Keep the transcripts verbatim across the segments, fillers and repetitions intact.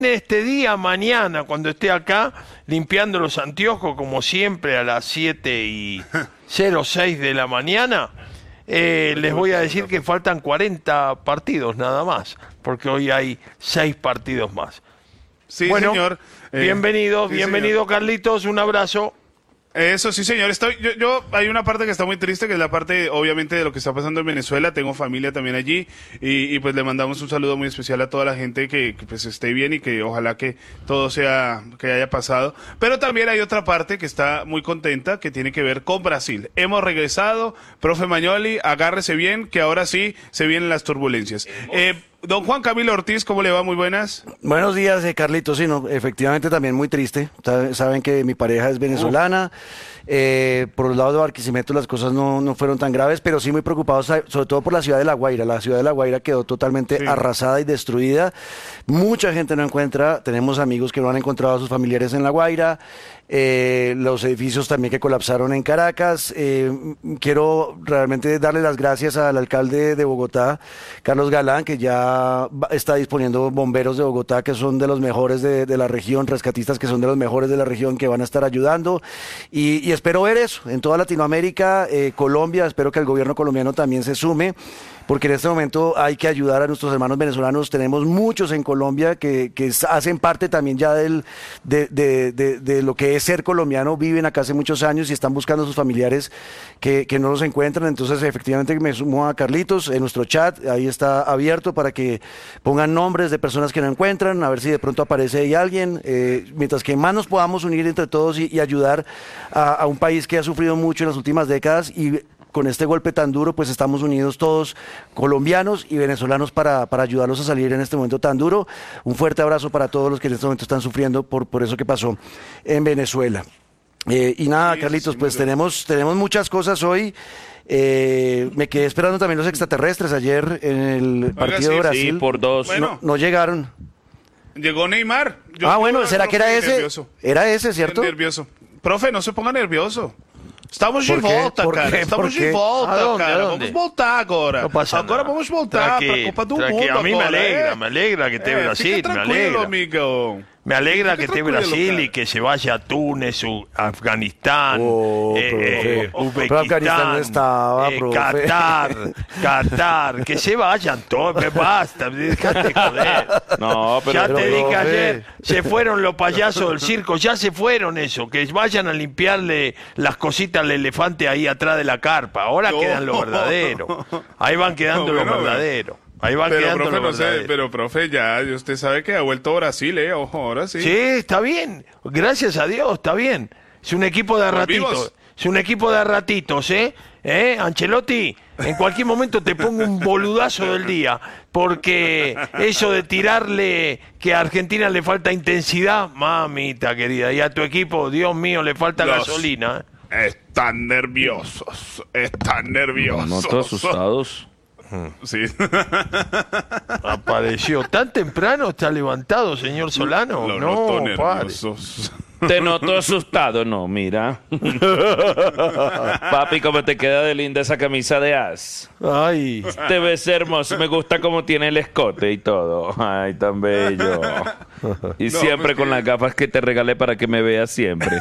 este día, mañana, cuando esté acá, limpiando los anteojos, como siempre, a las siete y cero seis de la mañana, eh, les voy a decir que faltan cuarenta partidos nada más, porque hoy hay seis partidos más. Sí, bueno, señor. Eh, bienvenido, sí, bienvenido, señor. Carlitos, un abrazo. Eso sí, señor. Estoy, yo, yo, hay una parte que está muy triste, que es la parte, obviamente, de lo que está pasando en Venezuela. Tengo familia también allí y, y pues le mandamos un saludo muy especial a toda la gente que, que pues esté bien y que ojalá que todo sea, que haya pasado. Pero también hay otra parte que está muy contenta, que tiene que ver con Brasil. Hemos regresado, profe Magnoli, agárrese bien, que ahora sí se vienen las turbulencias. Eh, Don Juan Camilo Ortiz, ¿cómo le va? Muy buenas. Buenos días, eh, Carlitos. Sí, no, efectivamente también muy triste. Saben que mi pareja es venezolana. Eh, por los lados de Barquisimeto las cosas no, no fueron tan graves, pero sí muy preocupados, sobre todo por la ciudad de La Guaira. La ciudad de La Guaira quedó totalmente sí. arrasada y destruida. Mucha gente no encuentra, tenemos amigos que no han encontrado a sus familiares en La Guaira. Eh, los edificios también que colapsaron en Caracas. Eh, quiero realmente darle las gracias al alcalde de Bogotá, Carlos Galán, que ya está disponiendo bomberos de Bogotá que son de los mejores de, de la región, rescatistas que son de los mejores de la región, que van a estar ayudando y, y espero ver eso en toda Latinoamérica, eh, Colombia. Espero que el gobierno colombiano también se sume, porque en este momento hay que ayudar a nuestros hermanos venezolanos. Tenemos muchos en Colombia que, que hacen parte también ya del, de, de, de, de lo que es ser colombiano, viven acá hace muchos años y están buscando a sus familiares que, que no los encuentran. Entonces, efectivamente, me sumo a Carlitos en nuestro chat, ahí está abierto para que pongan nombres de personas que no encuentran, a ver si de pronto aparece ahí alguien, eh, mientras que más nos podamos unir entre todos y, y ayudar a, a un país que ha sufrido mucho en las últimas décadas, y con este golpe tan duro, pues estamos unidos todos, colombianos y venezolanos, para, para ayudarlos a salir en este momento tan duro. Un fuerte abrazo para todos los que en este momento están sufriendo por, por eso que pasó en Venezuela. Eh, y nada, sí, Carlitos, sí, pues tenemos, tenemos muchas cosas hoy. Eh, me quedé esperando también los extraterrestres ayer en el partido Oiga, sí, de Brasil. Sí, por dos. Bueno. No, no llegaron. Llegó Neymar. Yo ah, bueno, ¿será que era ese? Nervioso. Era ese, ¿cierto? Nervioso. Profe, no se ponga nervioso. Estamos de Por qué? volta, Por cara. qué? Estamos Por de qué? volta, ¿A dónde? cara. ¿A dónde? Vamos voltar agora. No pasa agora nada. vamos voltar para a Copa do Tranqui- Mundo. a mí me agora, alegra, eh. me alegra que esté Eh, Brasil, fique me tranquilo, alegra. amigo. Me alegra que Fique esté tranquilo, Brasil cara. y que se vaya a Túnez, U- Afganistán, Oh, eh, profe. eh, Pero Uzbekistán, Afganistán no estaba, eh, profe. Qatar, Qatar, que se vayan todos, me basta, dejate joder. No, pero, Ya pero te dije profe. ayer, se fueron los payasos del circo, ya se fueron eso, que vayan a limpiarle las cositas al elefante ahí atrás de la carpa, ahora No. quedan los verdaderos, ahí van quedando No, los bueno, verdaderos. Ahí van Pero, quedando profe, los no sé, verdaderos. pero, profe, ya, usted sabe que ha vuelto Brasil, ¿eh? Ojo, ahora sí. Sí, está bien. Gracias a Dios, está bien. Es un equipo de ratitos. vivos. Es un equipo de ratitos, ¿eh? ¿Eh? Ancelotti, en cualquier momento te pongo un boludazo del día, porque eso de tirarle que a Argentina le falta intensidad, mamita querida, y a tu equipo, Dios mío, le falta Los- gasolina. ¿eh? Están nerviosos, están nerviosos. no todos asustados. Sí. Apareció tan temprano, está levantado, señor Solano. Lo no, noto pare. nerviosos. Te noto asustado, no, mira. Papi, cómo te queda de linda esa camisa de as. Ay, Te ves hermoso, me gusta cómo tiene el escote y todo. Ay, tan bello. Y No, siempre pues con que- las gafas que te regalé para que me veas siempre.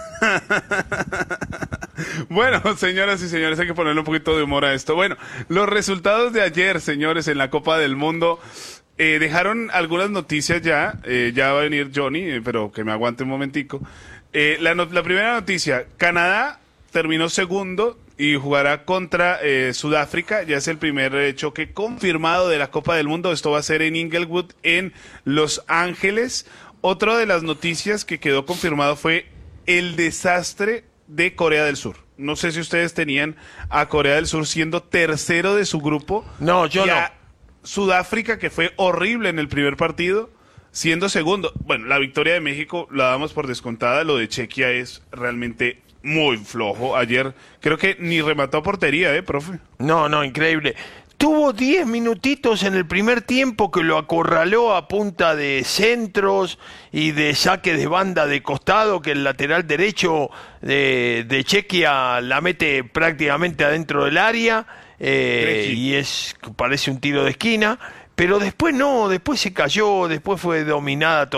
Bueno, señoras y señores, hay que ponerle un poquito de humor a esto. Bueno, los resultados de ayer, señores, en la Copa del Mundo, eh, dejaron algunas noticias ya. Eh, ya va a venir Johnny, eh, pero que me aguante un momentico. Eh, la, no- la primera noticia, Canadá terminó segundo y jugará contra eh, Sudáfrica. Ya es el primer eh, choque confirmado de la Copa del Mundo. Esto va a ser en Inglewood, en Los Ángeles. Otra de las noticias que quedó confirmado fue el desastre de Corea del Sur. No sé si ustedes tenían a Corea del Sur siendo tercero de su grupo. No, yo y a no. Sudáfrica, que fue horrible en el primer partido, siendo segundo. Bueno, la victoria de México la damos por descontada. Lo de Chequia es realmente muy flojo. Ayer creo que ni remató a portería, ¿eh, profe? no, no, increíble. Tuvo diez minutitos en el primer tiempo que lo acorraló a punta de centros y de saque de banda de costado, que el lateral derecho de, de Chequia la mete prácticamente adentro del área, eh, Treji. y es parece un tiro de esquina, pero después no, después se cayó, después fue dominada